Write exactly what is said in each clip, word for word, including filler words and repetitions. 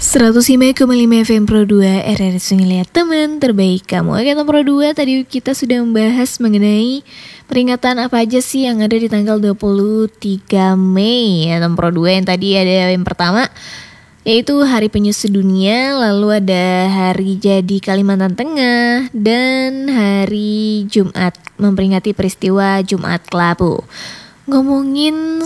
seratus lima koma lima F M Pro dua R R Sungai Liat, teman terbaik kamu. Oke, teman Pro dua, tadi kita sudah membahas mengenai peringatan apa aja sih yang ada di tanggal dua puluh tiga Mei ya, teman Pro dua. Yang tadi ada yang pertama yaitu Hari Penyu Sedunia, lalu ada Hari Jadi Kalimantan Tengah, dan Hari Jumat memperingati peristiwa Jumat Kelabu. Ngomongin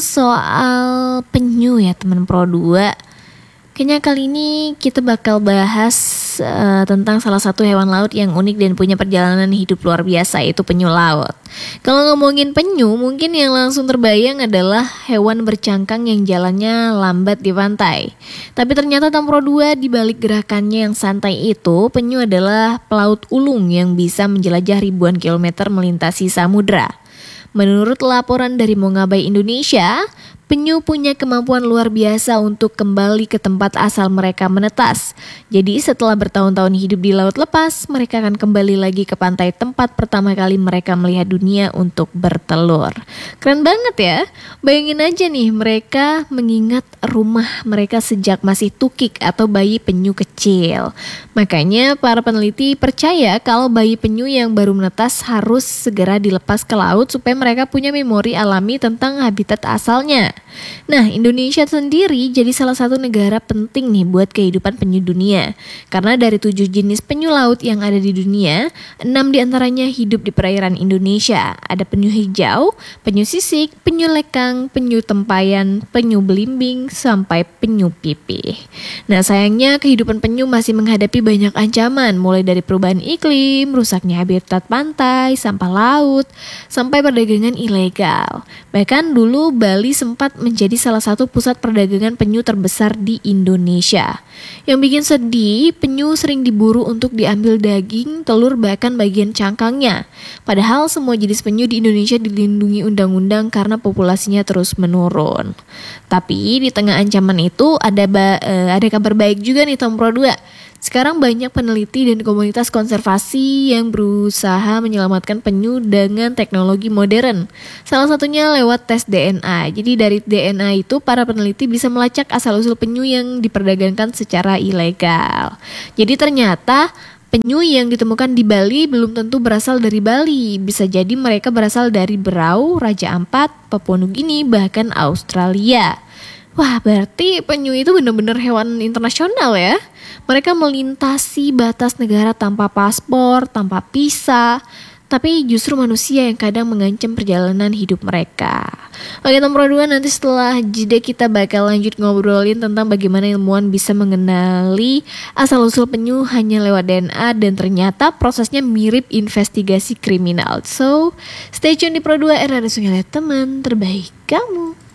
soal penyu ya teman Pro dua, kayaknya kali ini kita bakal bahas uh, tentang salah satu hewan laut yang unik dan punya perjalanan hidup luar biasa, yaitu penyu laut. Kalau ngomongin penyu, mungkin yang langsung terbayang adalah hewan bercangkang yang jalannya lambat di pantai. Tapi ternyata Tampro dua, di balik gerakannya yang santai itu, penyu adalah pelaut ulung yang bisa menjelajah ribuan kilometer melintasi samudra. Menurut laporan dari Mongabay Indonesia, penyu punya kemampuan luar biasa untuk kembali ke tempat asal mereka menetas. Jadi setelah bertahun-tahun hidup di laut lepas, mereka akan kembali lagi ke pantai tempat pertama kali mereka melihat dunia untuk bertelur. Keren banget ya. Bayangin aja nih, mereka mengingat rumah mereka sejak masih tukik atau bayi penyu kecil. Makanya para peneliti percaya kalau bayi penyu yang baru menetas harus segera dilepas ke laut supaya mereka punya memori alami tentang habitat asalnya. Nah, Indonesia sendiri jadi salah satu negara penting nih buat kehidupan penyu dunia. Karena dari tujuh jenis penyu laut yang ada di dunia, enam diantaranya hidup di perairan Indonesia. Ada penyu hijau, penyu sisik, penyu lekang, penyu tempayan, penyu belimbing, sampai penyu pipih. Nah, sayangnya kehidupan penyu masih menghadapi banyak ancaman, mulai dari perubahan iklim, rusaknya habitat pantai, sampah laut, sampai perdagangan ilegal. Bahkan dulu Bali sempat menjadi salah satu pusat perdagangan penyu terbesar di Indonesia. Yang bikin sedih, penyu sering diburu untuk diambil daging, telur, bahkan bagian cangkangnya. Padahal semua jenis penyu di Indonesia dilindungi undang-undang karena populasinya terus menurun. Tapi di tengah ancaman itu ada ba- uh, ada kabar baik juga nih Tampro dua. Sekarang banyak peneliti dan komunitas konservasi yang berusaha menyelamatkan penyu dengan teknologi modern. Salah satunya lewat tes D N A. Jadi dari D N A itu para peneliti bisa melacak asal-usul penyu yang diperdagangkan secara ilegal. Jadi ternyata penyu yang ditemukan di Bali belum tentu berasal dari Bali. Bisa jadi mereka berasal dari Berau, Raja Ampat, Papua Nugini, bahkan Australia. Wah, berarti penyu itu benar-benar hewan internasional ya. Mereka melintasi batas negara tanpa paspor, tanpa visa. Tapi justru manusia yang kadang mengancam perjalanan hidup mereka. Oke, Tampro dua, nanti setelah jeda kita bakal lanjut ngobrolin tentang bagaimana ilmuwan bisa mengenali asal-usul penyu hanya lewat D N A, dan ternyata prosesnya mirip investigasi kriminal. So, stay tune di Pro dua R R Sungai Liat, teman terbaik kamu.